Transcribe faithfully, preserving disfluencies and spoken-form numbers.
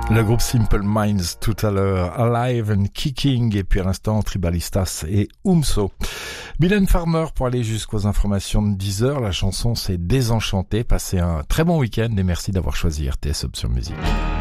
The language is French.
Le groupe Simple Minds tout à l'heure, Alive and Kicking, et puis à l'instant Tribalistas et Umso. Mylène Farmer pour aller jusqu'aux informations de dix heures. La chanson c'est Désenchanté. Passez un très bon week-end et merci d'avoir choisi R T S Option Musique.